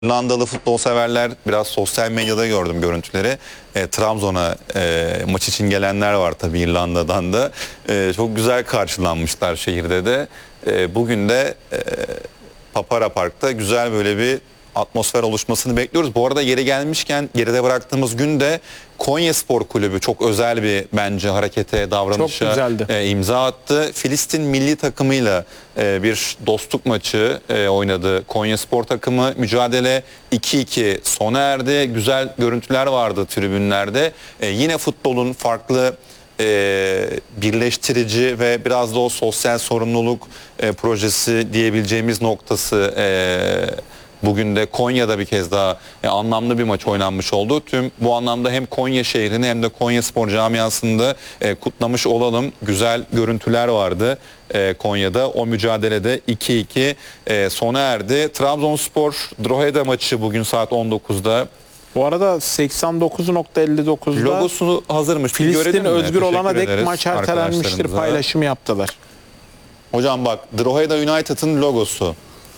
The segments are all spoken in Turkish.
Hollandalı futbol severler biraz sosyal medyada gördüm görüntüleri. Trabzon'a maç için gelenler var tabii İrlanda'dan da. Çok güzel karşılanmışlar şehirde de. Bugün de Papara Park'ta güzel böyle bir atmosfer oluşmasını bekliyoruz. Bu arada yeri gelmişken geride bıraktığımız gün de Konyaspor Kulübü çok özel bir bence harekete, davranışa imza attı. Filistin milli takımıyla bir dostluk maçı oynadı Konyaspor takımı. Mücadele 2-2 sona erdi. Güzel görüntüler vardı tribünlerde. Yine futbolun farklı birleştirici ve biraz da o sosyal sorumluluk projesi diyebileceğimiz noktası bugün de Konya'da bir kez daha anlamlı bir maç oynanmış oldu. Tüm bu anlamda hem Konya şehrini hem de Konyaspor camiasında kutlamış olalım. Güzel görüntüler vardı Konya'da. O mücadelede 2-2 sona erdi. Trabzonspor Drogheda maçı bugün saat 19'da. Bu arada 89.59'da logosu hazırmış. Filistin özgür olana dek maç ertelenmiştir paylaşımı yaptılar. Hocam bak, Drogheda United'ın logosu.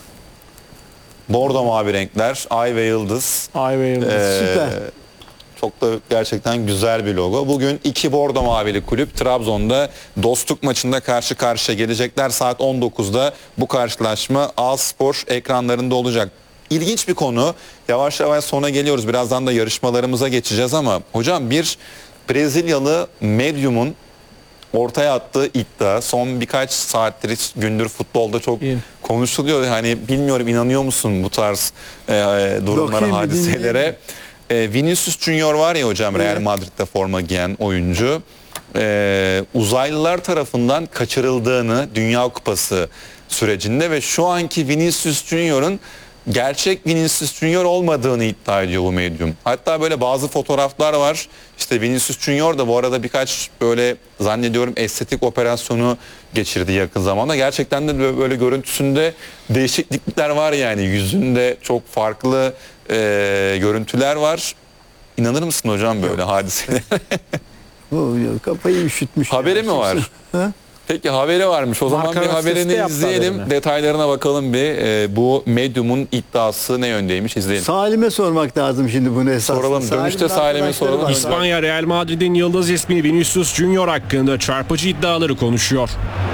Bordo mavi renkler, ay ve yıldız. Ay ve yıldız. Süper. Çok da gerçekten güzel bir logo. Bugün iki bordo mavili kulüp Trabzon'da dostluk maçında karşı karşıya gelecekler. Saat 19'da bu karşılaşma A-Spor ekranlarında olacak. İlginç bir konu. Yavaş yavaş sona geliyoruz. Birazdan da yarışmalarımıza geçeceğiz ama hocam bir Brezilyalı medyumun ortaya attığı iddia son birkaç saattir, gündür futbolda çok konuşuluyor. Hani bilmiyorum, inanıyor musun bu tarz durumlara, hadiselere? Vinicius Junior var ya hocam, Real Madrid'de forma giyen oyuncu. Uzaylılar tarafından kaçırıldığını Dünya Kupası sürecinde ve şu anki Vinicius Junior'ın gerçek Vinicius Junior olmadığını iddia ediyor bu medyum. Hatta böyle bazı fotoğraflar var. İşte Vinicius Junior da bu arada birkaç böyle zannediyorum estetik operasyonu geçirdi yakın zamanda. Gerçekten de böyle görüntüsünde değişiklikler var yani. Yüzünde çok farklı görüntüler var. İnanır mısın hocam böyle hadiselere? Kafayı üşütmüş. Haberi mi var? Peki haberi varmış. O zaman bir haberini izleyelim. Detaylarına bakalım bir. Bu medyumun iddiası ne yöndeymiş, izleyelim. Salim'e sormak lazım şimdi bunu esasında. Soralım. Dönüşte Salim'e soralım. İspanya Real Madrid'in yıldız ismi Vinicius Junior hakkında çarpıcı iddiaları konuşuyor.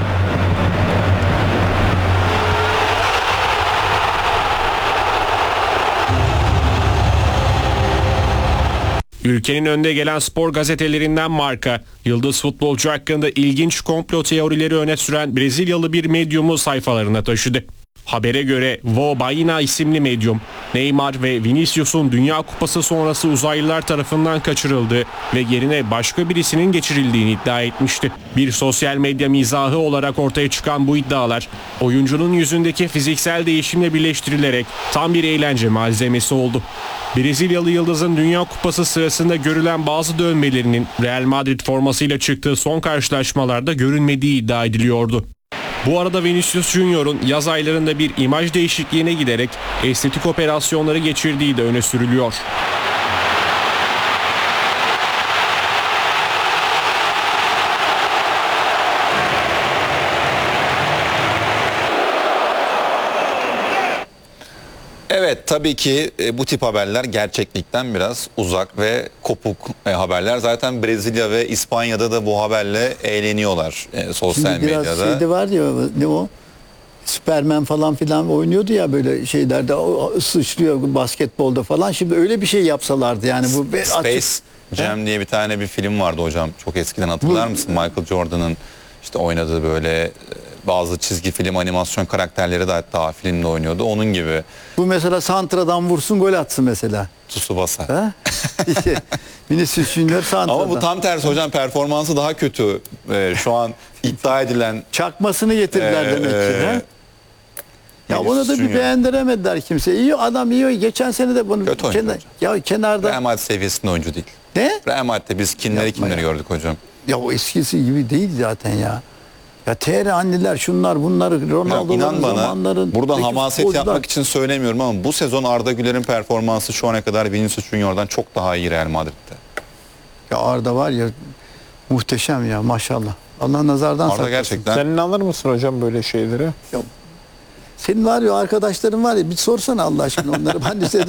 Ülkenin önde gelen spor gazetelerinden Marca, yıldız futbolcu hakkında ilginç komplo teorileri öne süren Brezilyalı bir medyumu sayfalarına taşıdı. Habere göre Vô Baina isimli medyum, Neymar ve Vinicius'un Dünya Kupası sonrası uzaylılar tarafından kaçırıldığı ve yerine başka birisinin geçirildiğini iddia etmişti. Bir sosyal medya mizahı olarak ortaya çıkan bu iddialar, oyuncunun yüzündeki fiziksel değişimle birleştirilerek tam bir eğlence malzemesi oldu. Brezilyalı yıldızın Dünya Kupası sırasında görülen bazı dövmelerinin Real Madrid formasıyla çıktığı son karşılaşmalarda görünmediği iddia ediliyordu. Bu arada Vinicius Junior'un yaz aylarında bir imaj değişikliğine giderek estetik operasyonları geçirdiği de öne sürülüyor. Evet, tabii ki bu tip haberler gerçeklikten biraz uzak ve kopuk haberler. Zaten Brezilya ve İspanya'da da bu haberle eğleniyorlar sosyal Şimdi biraz medyada. şeyde var ya, ne o? Superman falan filan oynuyordu ya böyle şeylerde, sıçrıyor basketbolda falan. Şimdi öyle bir şey yapsalardı yani bu Space Jam diye bir tane bir film vardı hocam. Çok eskiden, hatırlar mısın? Michael Jordan'ın işte oynadığı böyle bazı çizgi film, animasyon karakterleri de hatta filmde oynuyordu. Onun gibi. Bu mesela santradan vursun gol atsın mesela. Tsubasa. İşte Vinicius Junior santradan. Ama bu tam tersi hocam, performansı daha kötü. Şu an iddia edilen. Çakmasını getirdiler demek ki. Ya onu da bir beğendiremediler kimse. İyi adam, iyi. Geçen sene de bunu kenarda. Real Madrid seviyesinde oyuncu değil. Ne? Real Madrid'de biz kimleri gördük hocam. Ya o eskisi gibi değil zaten ya. Ya TR anneler, şunlar bunları, Ronaldo'ların zamanların. Burada hamaset yapmak için söylemiyorum ama bu sezon Arda Güler'in performansı şu ana kadar Vinicius Junior'dan çok daha iyi Real Madrid'de. Ya Arda var ya, muhteşem ya, maşallah. Allah nazardan saklasın. Arda gerçekten. Sen inanır mısın hocam böyle şeylere? Ya, Senin var ya arkadaşların var ya bir sorsana Allah aşkına onları. Ben de